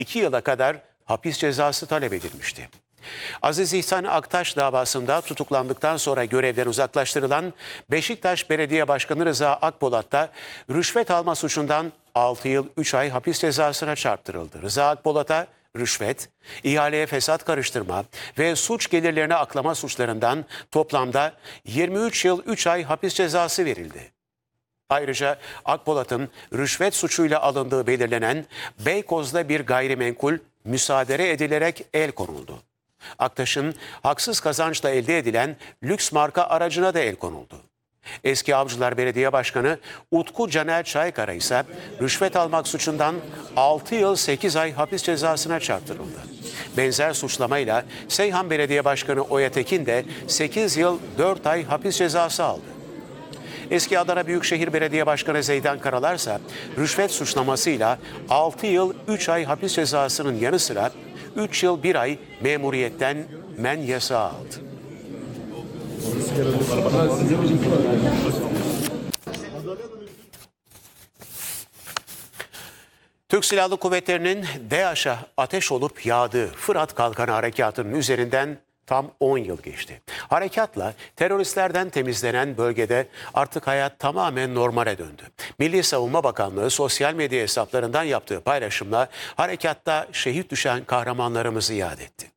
2 yıla kadar hapis cezası talep edilmişti. Aziz İhsan Aktaş davasında tutuklandıktan sonra görevden uzaklaştırılan Beşiktaş Belediye Başkanı Rıza Akpolat da rüşvet alma suçundan 6 yıl 3 ay hapis cezasına çarptırıldı. Rıza Akpolat'a rüşvet, ihaleye fesat karıştırma ve suç gelirlerini aklama suçlarından toplamda 23 yıl 3 ay hapis cezası verildi. Ayrıca Akpolat'ın rüşvet suçuyla alındığı belirlenen Beykoz'da bir gayrimenkul müsaade edilerek el konuldu. Aktaş'ın haksız kazançla elde edilen lüks marka aracına da el konuldu. Eski Avcılar Belediye Başkanı Utku Caner Çaykara ise rüşvet almak suçundan 6 yıl 8 ay hapis cezasına çarptırıldı. Benzer suçlamayla Seyhan Belediye Başkanı Oya Tekin de 8 yıl 4 ay hapis cezası aldı. Eski Adana Büyükşehir Belediye Başkanı Zeydan Karalar ise rüşvet suçlamasıyla 6 yıl 3 ay hapis cezasının yanı sıra 3 yıl 1 ay memuriyetten men yasağı aldı. Türk Silahlı Kuvvetleri'nin DAEŞ'e ateş olup yağdığı Fırat Kalkanı Harekatı'nın üzerinden tam 10 yıl geçti. Harekatla teröristlerden temizlenen bölgede artık hayat tamamen normale döndü. Milli Savunma Bakanlığı sosyal medya hesaplarından yaptığı paylaşımla harekatta şehit düşen kahramanlarımızı yad etti.